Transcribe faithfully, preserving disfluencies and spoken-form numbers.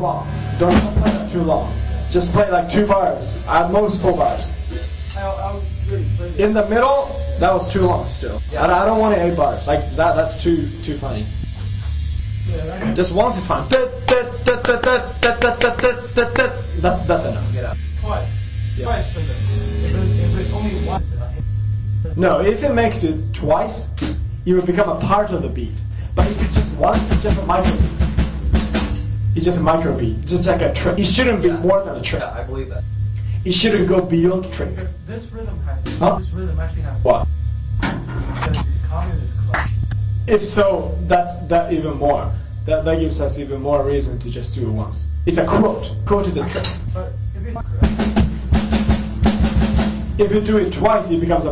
long. Don't play that too long. Just play like two bars, at most four bars. In the middle, that was too long still. Yeah. I, I don't want eight bars. Like that. That's too too funny. Yeah, just once is fine. That's that's enough. Get up. Twice. Yeah. Twice. If it's, if it's only once. No, if it makes it twice, it will become a part of the beat. But if it's just once, it's just a micro beat. It's just a micro beat. Just like a trick. It shouldn't be yeah. more than a trick. Yeah, I believe that. It shouldn't go beyond trick. Because this rhythm has huh? this rhythm actually has what? Because it's communist clutch. If so, that's that even more. That that gives us even more reason to just do it once. It's a quote. Quote is a trick. But if you if you do it twice, it becomes a